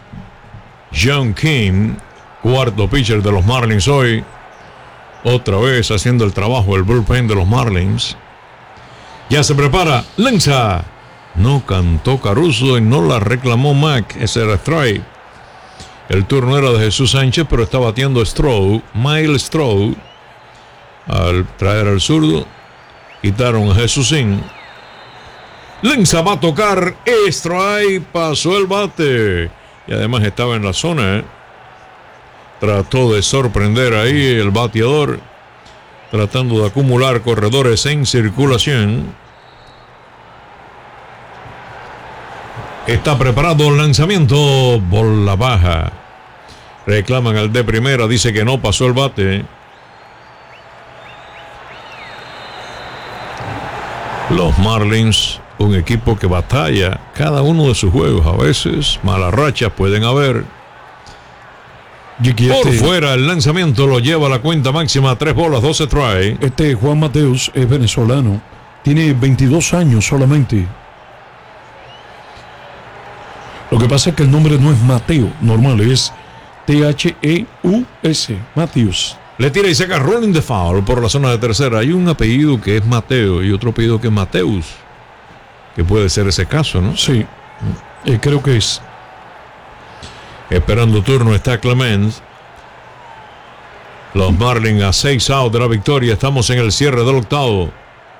John King, cuarto pitcher de los Marlins hoy. Otra vez haciendo el trabajo el bullpen de los Marlins. Ya se prepara, lanza. No cantó Caruso y no la reclamó Mac. Ese era strike. El turno era de Jesús Sánchez, pero está bateando Stroh, Miles Stroh. Al traer al zurdo, quitaron a Jesúsín. Lenza va a tocar, strike, pasó el bate. Y además estaba en la zona. Trató de sorprender ahí el bateador, tratando de acumular corredores en circulación. Está preparado el lanzamiento, bola baja. Reclaman al de primera, dice que no pasó el bate. Los Marlins, un equipo que batalla cada uno de sus juegos. A veces malas rachas pueden haber. Por fuera, el lanzamiento lo lleva a la cuenta máxima, 3 bolas, 12 strikes. Juan Mateos es venezolano, tiene 22 años solamente. Lo que pasa es que el nombre no es Mateo, normal, es T-H-E-U-S, Mateos. Le tira y saca rolling de foul por la zona de tercera. Hay un apellido que es Mateo y otro apellido que es Mateus, que puede ser ese caso, ¿no? Sí, creo que es. Esperando turno está Clement. Los Marlins a 6 out de la victoria. Estamos en el cierre del octavo.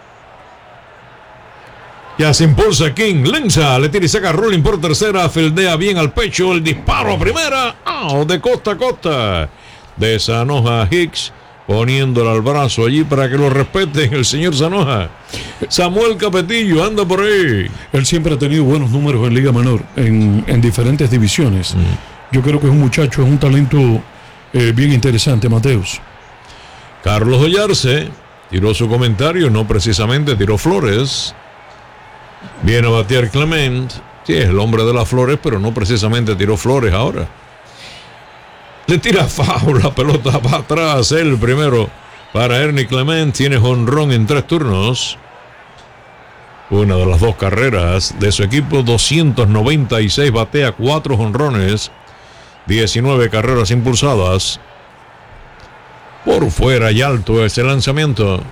Ya se impulsa King, lanza, le tira y saca rolling por tercera, fildea bien al pecho, el disparo a primera, de costa a costa. De Sanoja Hicks, poniéndole al brazo allí para que lo respeten el señor Sanoja. Samuel Capetillo anda por ahí. Él siempre ha tenido buenos números en Liga Menor, en diferentes divisiones. Yo creo que es un muchacho, es un talento bien interesante, Mateos. Carlos Ollarse tiró su comentario, no precisamente tiró flores. Viene a batear Clement. Sí, es el hombre de las flores, pero no precisamente tiró flores ahora. Le tira foul, la pelota va atrás. El primero para Ernie Clement. Tiene jonrón en 3 turnos. Una de las 2 carreras de su equipo. 296 batea, 4 jonrones, 19 carreras impulsadas. Por fuera y alto ese lanzamiento.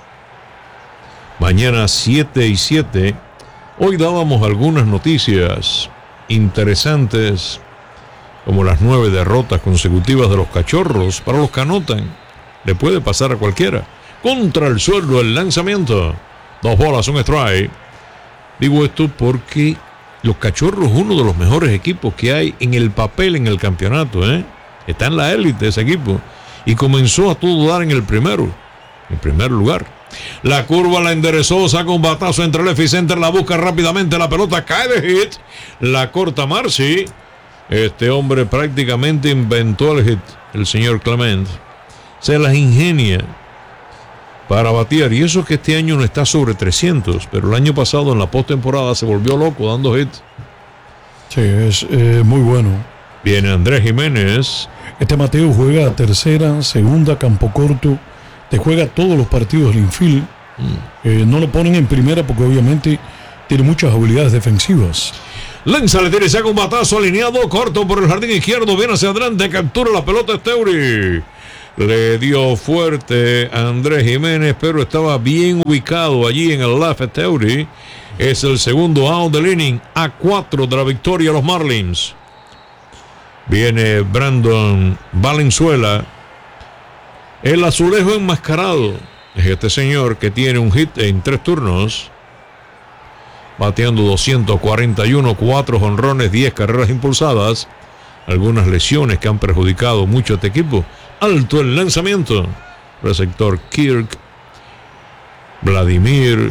Mañana 7-7. Hoy dábamos algunas noticias interesantes, como las 9 derrotas consecutivas de los Cachorros. Para los que anotan, le puede pasar a cualquiera. Contra el suelo el lanzamiento. 2 bolas, un strike. Digo esto porque los Cachorros, uno de los mejores equipos que hay en el papel en el campeonato, está en la élite ese equipo. Y comenzó a todo dar en primer lugar. La curva la enderezó, saca un batazo entre left y center, la busca rápidamente, la pelota cae de hit, la corta Marcy. Este hombre prácticamente inventó el hit, el señor Clement. Se las ingenia para batear, y eso que este año no está sobre 300, pero el año pasado en la postemporada se volvió loco dando hit. Sí, es muy bueno. Viene Andrés Jiménez. Mateo juega tercera, segunda, campo corto, te juega todos los partidos del infield. No lo ponen en primera porque obviamente tiene muchas habilidades defensivas. Lanza, le tira, saca un batazo alineado, corto por el jardín izquierdo, viene hacia adelante, captura la pelota Esteury. Le dio fuerte a Andrés Jiménez, pero estaba bien ubicado allí en el left Esteury. Es el segundo out del inning, a 4 de la victoria de los Marlins. Viene Brandon Valenzuela, el azulejo enmascarado. Es este señor que tiene un hit en 3 turnos, bateando 241, 4 jonrones, 10 carreras impulsadas. Algunas lesiones que han perjudicado mucho a este equipo. Alto el lanzamiento. Receptor Kirk, Vladimir.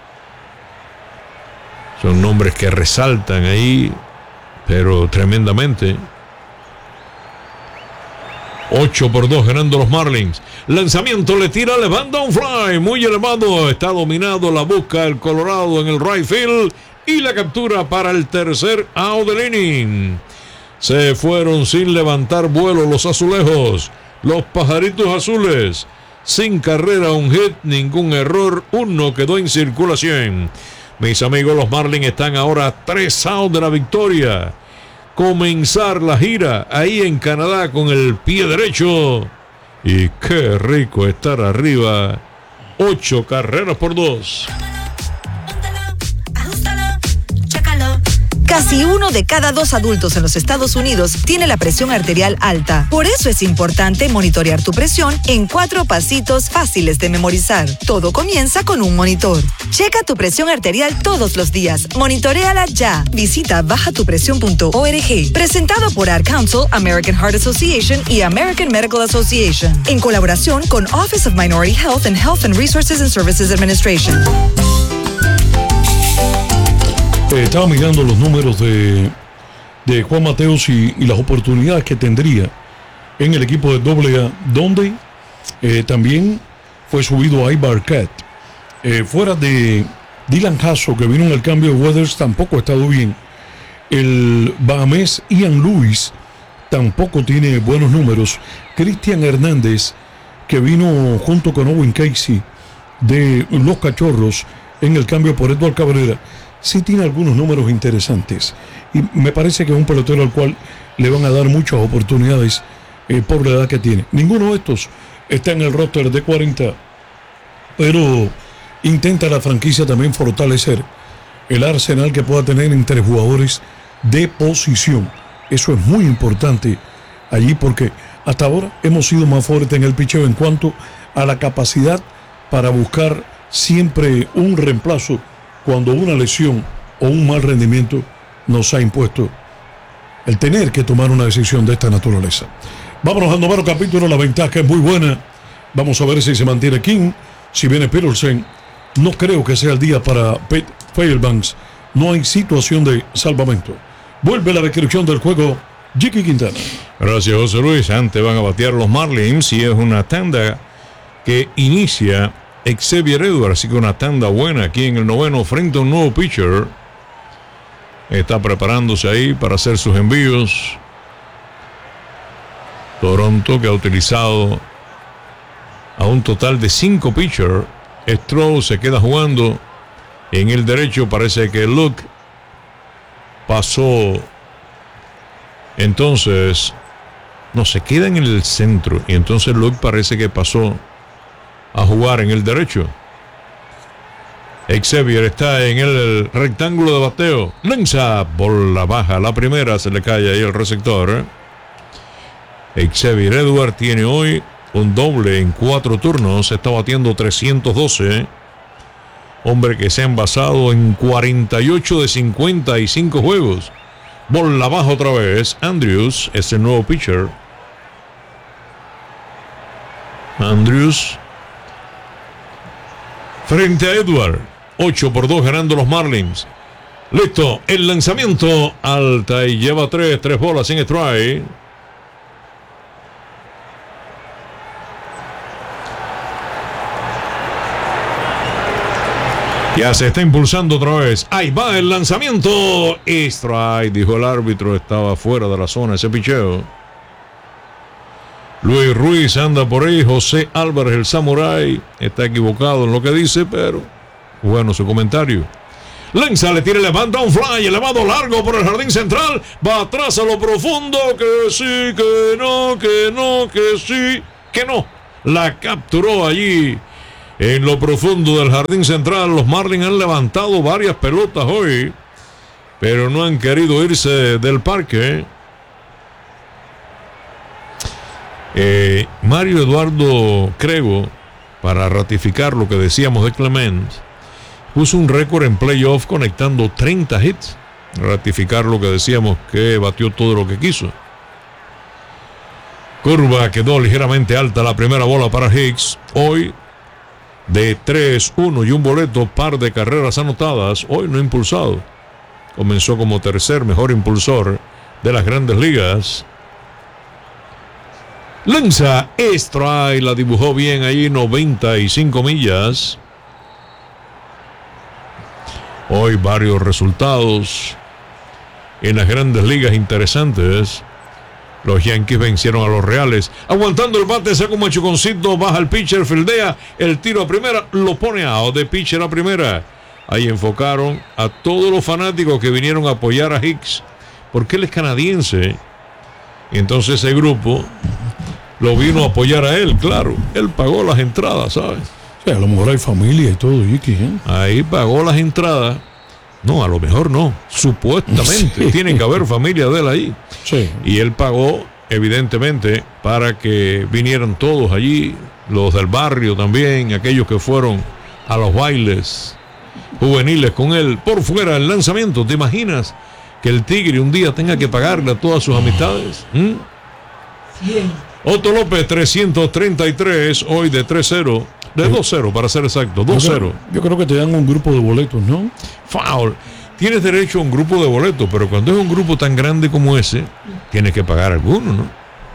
Son nombres que resaltan ahí, pero tremendamente. 8-2 ganando los Marlins. Lanzamiento, le tira, levanta un fly muy elevado. Está dominado, la busca el Colorado en el right field y la captura para el tercer out del inning. Se fueron sin levantar vuelo los azulejos, los pajaritos azules. Sin carrera, un hit, ningún error, uno quedó en circulación. Mis amigos, los Marlins están ahora a 3 outs de la victoria. Comenzar la gira ahí en Canadá con el pie derecho. Y qué rico estar arriba. 8 carreras por 2. Casi 1 de cada 2 adultos en los Estados Unidos tiene la presión arterial alta. Por eso es importante monitorear tu presión en 4 pasitos fáciles de memorizar. Todo comienza con un monitor. Checa tu presión arterial todos los días. Monitoréala ya. Visita bajatupresión.org. Presentado por Ad Council, American Heart Association y American Medical Association. En colaboración con Office of Minority Health and Health and Resources and Services Administration. Estaba mirando los números de Juan Mateos y las oportunidades que tendría en el equipo de AA, donde también fue subido a Ibarcat. Fuera de Dylan Hasso, que vino en el cambio de Weathers, tampoco ha estado bien. El bahamés Ian Lewis tampoco tiene buenos números. Cristian Hernández, que vino junto con Owen Casey de los Cachorros en el cambio por Edward Cabrera, sí tiene algunos números interesantes. Y me parece que es un pelotero al cual le van a dar muchas oportunidades por la edad que tiene. Ninguno de estos está en el roster de 40, pero intenta la franquicia también fortalecer el arsenal que pueda tener entre jugadores de posición. Eso es muy importante allí porque hasta ahora hemos sido más fuertes en el picheo en cuanto a la capacidad para buscar siempre un reemplazo cuando una lesión o un mal rendimiento nos ha impuesto el tener que tomar una decisión de esta naturaleza. Vámonos al noveno capítulo, la ventaja es muy buena. Vamos a ver si se mantiene King, si viene Peterson. No creo que sea el día para Pete Fairbanks. No hay situación de salvamento. Vuelve la descripción del juego, Jiki Quintana. Gracias, José Luis. Antes van a batear los Marlins y es una tanda que inicia Xavier Edwards, así que una tanda buena aquí en el noveno frente a un nuevo pitcher. Está preparándose ahí para hacer sus envíos. Toronto, que ha utilizado a un total de 5 pitchers. Stroh se queda jugando en el derecho. Parece que Luke pasó. Entonces, no, se queda en el centro. Y entonces Luke parece que pasó a jugar en el derecho. Xavier está en el rectángulo de bateo. Lanza bola baja. La primera, se le cae ahí el receptor. Xavier Edwards tiene hoy un doble en 4 turnos. Está batiendo 312. Hombre que se ha envasado en 48 de 55 juegos. Bola baja otra vez. Andrews es el nuevo pitcher. Andrews frente a Edward. 8-2 ganando los Marlins. Listo, el lanzamiento alta y lleva 3 bolas sin strike. Ya se está impulsando otra vez. Ahí va el lanzamiento. Strike, dijo el árbitro. Estaba fuera de la zona ese picheo. Luis Ruiz anda por ahí. José Álvarez, el Samurai, está equivocado en lo que dice, pero bueno su comentario. Lanza, le tira, levanta un fly, elevado largo por el jardín central, va atrás a lo profundo, que sí, que no, que no, que sí, que no. La capturó allí en lo profundo del jardín central. Los Marlins han levantado varias pelotas hoy, pero no han querido irse del parque. Mario Eduardo Crego, para ratificar lo que decíamos de Clement, puso un récord en playoff conectando 30 hits. Ratificar lo que decíamos que batió todo lo que quiso. Curva quedó ligeramente alta la primera bola para Hicks. Hoy de 3-1 y un boleto, par de carreras anotadas. Hoy no impulsado. Comenzó como tercer mejor impulsor de las grandes ligas. Lanza, strike, la dibujó bien ahí, 95 millas. Hoy varios resultados en las grandes ligas interesantes. Los Yankees vencieron a los Reales. Aguantando el bate, saca un machuconcito, baja el pitcher, fildea, el tiro a primera, lo pone out de pitcher a primera. Ahí enfocaron a todos los fanáticos que vinieron a apoyar a Hicks, porque él es canadiense. Y entonces ese grupo lo vino a apoyar a él, claro. Él pagó las entradas, ¿sabes? Sí, a lo mejor hay familia y todo, Iki, ¿eh? Ahí pagó las entradas. No, a lo mejor no. Supuestamente. Sí. Tiene que haber familia de él ahí. Sí. Y él pagó, evidentemente, para que vinieran todos allí. Los del barrio también. Aquellos que fueron a los bailes juveniles con él. Por fuera del lanzamiento. ¿Te imaginas que el Tigre un día tenga que pagarle a todas sus amistades? Otto López, 333. Hoy de 3-0. De 2-0 para ser exacto, 2-0. Yo creo que te dan un grupo de boletos, ¿no? Foul. Tienes derecho a un grupo de boletos, pero cuando es un grupo tan grande como ese, tienes que pagar alguno, ¿no?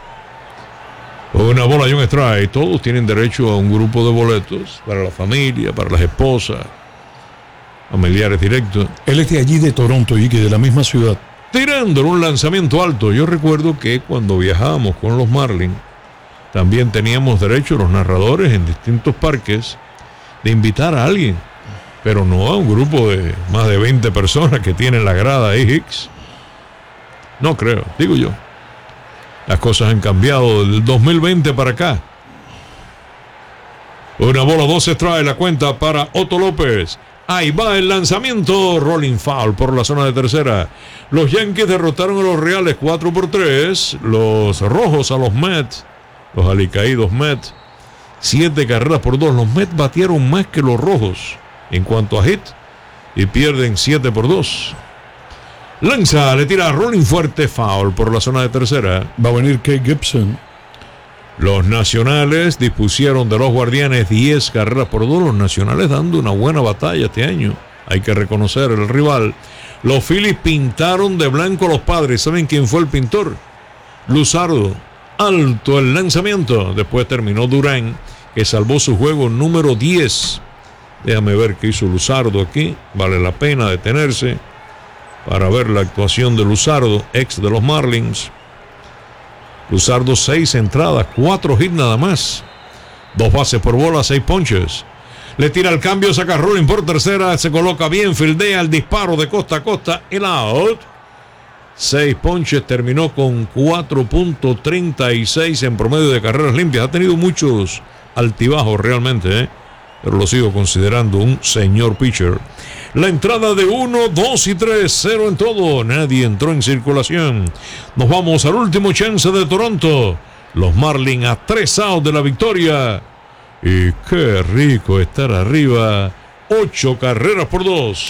Una bola y un strike. Todos tienen derecho a un grupo de boletos para la familia, para las esposas, familiares directos. Él es de allí de Toronto y que de la misma ciudad. Tirándole un lanzamiento alto. Yo recuerdo que cuando viajábamos con los Marlins, también teníamos derecho los narradores en distintos parques de invitar a alguien, pero no a un grupo de más de 20 personas que tienen la grada ahí, Hicks. No creo, digo yo. Las cosas han cambiado del 2020 para acá. Una bola, 2 strikes, la cuenta para Otto López. Ahí va el lanzamiento, rolling foul por la zona de tercera. Los Yankees derrotaron a los Reales 4-3, los Rojos a los Mets. Los alicaídos Mets, 7 carreras por 2. Los Mets batieron más que los Rojos en cuanto a hit y pierden 7-2. Lanza, le tira a rolling fuerte, foul por la zona de tercera. Va a venir Kate Gibson. Los Nacionales dispusieron de los Guardianes 10 carreras por 2. Los Nacionales dando una buena batalla este año. Hay que reconocer el rival. Los Phillies pintaron de blanco a los Padres. ¿Saben quién fue el pintor? Luzardo. Alto el lanzamiento. Después terminó Durán, que salvó su juego número 10. Déjame ver qué hizo Luzardo aquí. Vale la pena detenerse para ver la actuación de Luzardo, ex de los Marlins. Luzardo, 6 entradas, 4 hits nada más. 2 bases por bola, 6 ponches. Le tira el cambio, saca rolling por tercera. Se coloca bien, fildea el disparo de costa a costa. El out. 6 ponches, terminó con 4.36 en promedio de carreras limpias. Ha tenido muchos altibajos realmente, pero lo sigo considerando un señor pitcher. La entrada de 1, 2 y 3, 0 en todo. Nadie entró en circulación. Nos vamos al último chance de Toronto. Los Marlins a 3 outs de la victoria. Y qué rico estar arriba. 8 carreras por 2.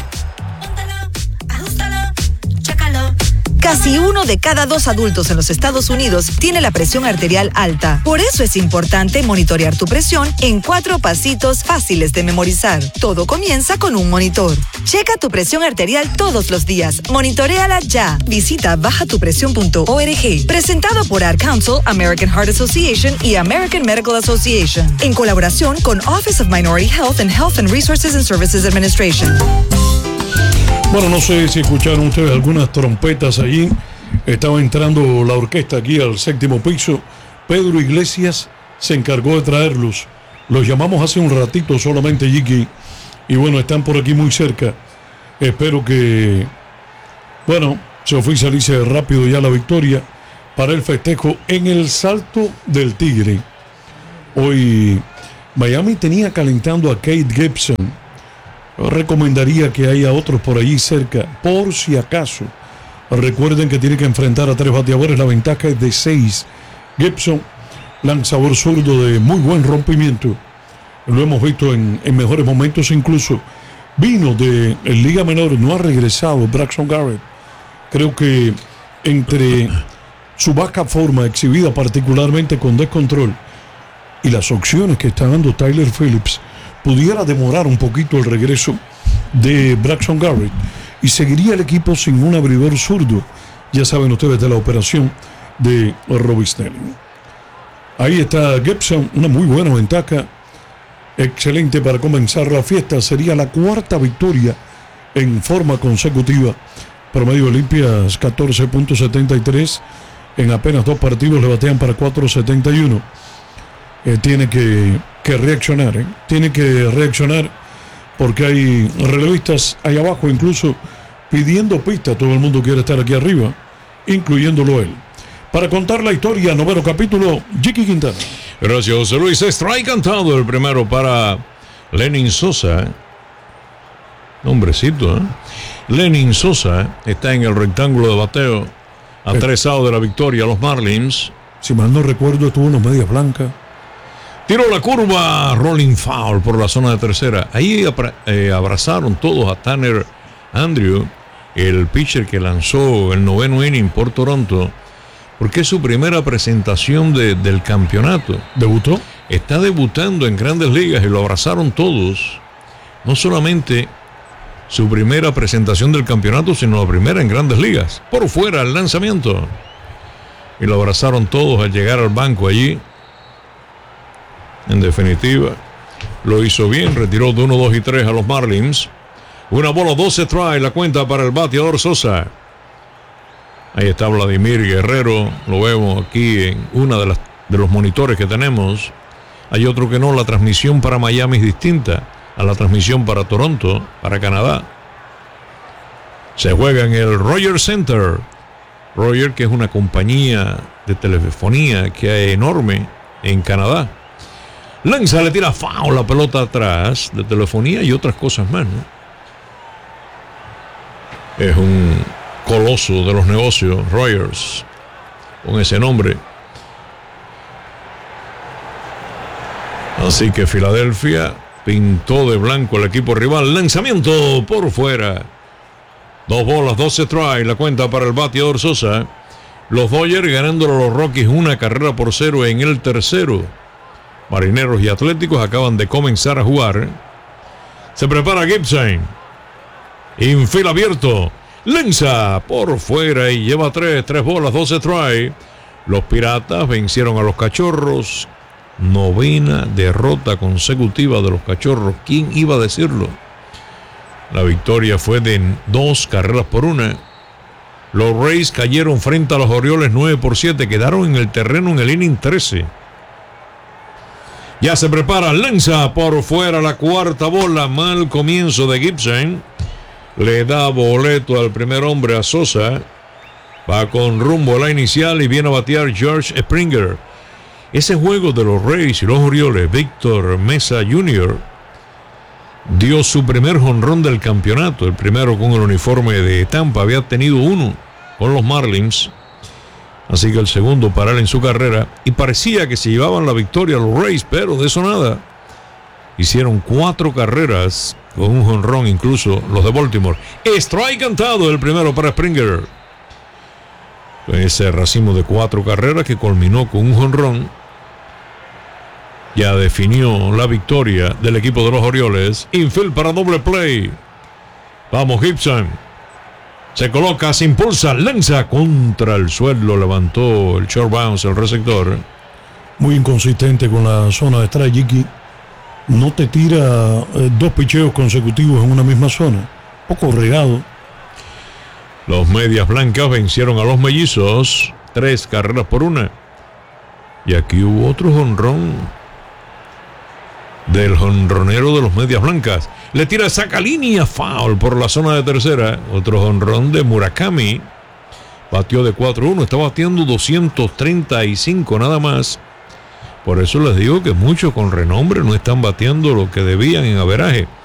Casi 1 de cada 2 adultos en los Estados Unidos tiene la presión arterial alta. Por eso es importante monitorear tu presión en 4 pasitos fáciles de memorizar. Todo comienza con un monitor. Checa tu presión arterial todos los días. Monitoréala ya. Visita bajatupresión.org. Presentado por Ad Council, American Heart Association y American Medical Association. En colaboración con Office of Minority Health and Health and Resources and Services Administration. Bueno, no sé si escucharon ustedes algunas trompetas allí. Estaba entrando la orquesta aquí al 7º piso Pedro Iglesias se encargó de traerlos. Los llamamos hace un ratito solamente, Jiki, y bueno, están por aquí muy cerca. Espero que, bueno, se oficialice rápido ya la victoria para el festejo en el Salto del Tigre. Hoy Miami tenía calentando a Kate Gibson. Yo recomendaría que haya otros por allí cerca, por si acaso. Recuerden que tiene que enfrentar a 3 bateadores, la ventaja es de 6. Gibson, lanzador zurdo de muy buen rompimiento. Lo hemos visto en mejores momentos incluso. Vino de Liga Menor, no ha regresado Braxton Garrett. Creo que entre su baja forma exhibida particularmente con descontrol y las opciones que está dando Tyler Phillips, pudiera demorar un poquito el regreso de Braxton Garrett y seguiría el equipo sin un abridor zurdo. Ya saben ustedes de la operación de Robbie Snelling. Ahí está Gibson, una muy buena ventaja, excelente para comenzar la fiesta. Sería la 4ª victoria en forma consecutiva. Promedio de limpias 14.73, en apenas 2 partidos le batean para 4.71. Tiene que reaccionar, tiene que reaccionar, porque hay relevistas ahí abajo incluso pidiendo pista. Todo el mundo quiere estar aquí arriba, incluyéndolo él. Para contar la historia, 9º capítulo, Jiki Quintana. Gracias, José Luis. Strike cantado el primero para Lenin Sosa. Nombrecito, ¿eh? Lenin Sosa está en el rectángulo de bateo a 3 outs de la victoria. Los Marlins, si mal no recuerdo, estuvo en los medias blancas. tiró la curva, rolling foul por la zona de tercera. Ahí abrazaron todos a Tanner Andrew, el pitcher que lanzó el 9º inning por Toronto, porque es su primera presentación del campeonato. ¿Debutó? Está debutando en Grandes Ligas y lo abrazaron todos. No solamente su primera presentación del campeonato, sino la primera en Grandes Ligas. Por fuera el lanzamiento. Y lo abrazaron todos al llegar al banco allí. En definitiva, lo hizo bien. Retiró de 1, 2 y 3 a los Marlins. 1 bola, 12 strike, la cuenta para el bateador Sosa. Ahí está Vladimir Guerrero. Lo vemos aquí en una de los monitores que tenemos. Hay otro que no. La transmisión para Miami es distinta a la transmisión para Toronto, para Canadá. Se juega en el Rogers Center. Rogers, que es una compañía de telefonía que hay enorme en Canadá. Lanza, le tira foul, la pelota atrás, de telefonía y otras cosas más, ¿no? Es un coloso de los negocios, Rogers, con ese nombre. Así que Filadelfia pintó de blanco el equipo rival. Lanzamiento por fuera. 2 bolas, 12 strikes, la cuenta para el bateador Sosa. Los Dodgers ganándole a los Rockies 1-0 en el tercero. Marineros y Atléticos acaban de comenzar a jugar. Se prepara Gibson. Infield abierto. Lanza por fuera y lleva 3 bolas, 12 strikes. Los Piratas vencieron a los Cachorros. 9ª derrota consecutiva de los Cachorros. ¿Quién iba a decirlo? La victoria fue de 2-1. Los Rays cayeron frente a los Orioles 9-7. Quedaron en el terreno en el inning 13. Ya se prepara, lanza por fuera la 4ª bola. Mal comienzo de Gibson. Le da boleto al primer hombre a Sosa. Va con rumbo a la inicial y viene a batear George Springer. Ese juego de los Rays y los Orioles, Víctor Mesa Jr. dio su primer jonrón del campeonato. El primero con el uniforme de Tampa. Había tenido uno con los Marlins. Así que el segundo para él en su carrera. Y parecía que se llevaban la victoria a los Rays, pero de eso nada. Hicieron 4 carreras con un jonrón, incluso los de Baltimore. Strike cantado, el primero para Springer. Ese racimo de 4 carreras que culminó con un jonrón ya definió la victoria del equipo de los Orioles. Infield para doble play. Vamos, Gibson. Se coloca, se impulsa, lanza contra el suelo. Levantó el short bounce, el receptor. Muy inconsistente con la zona de strike, Jiki. No te tira 2 picheos consecutivos en una misma zona. Poco regado. Los Medias Blancas vencieron a los Mellizos 3-1. Y aquí hubo otro jonrón del jonronero de los Medias Blancas. Le tira, saca línea, foul por la zona de tercera. Otro jonrón de Murakami. Batió de 4-1, está batiendo 235 nada más. Por eso les digo que muchos con renombre no están bateando lo que debían en averaje.